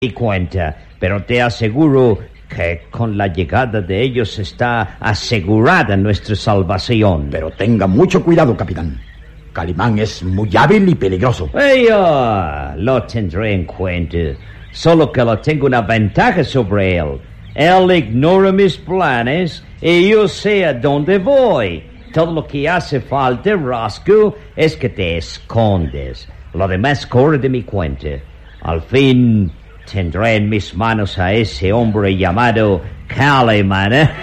mi cuenta, pero te aseguro que con la llegada de ellos está asegurada nuestra salvación. Pero tenga mucho cuidado, capitán. Calimán es muy hábil y peligroso. Yo lo tendré en cuenta. Solo que lo tengo una ventaja sobre él. Él ignora mis planes y yo sé a dónde voy. Todo lo que hace falta, Roscoe, es que te escondes. Lo demás corre de mi cuenta. Al fin tendré en mis manos a ese hombre llamado Calimán, ¿eh?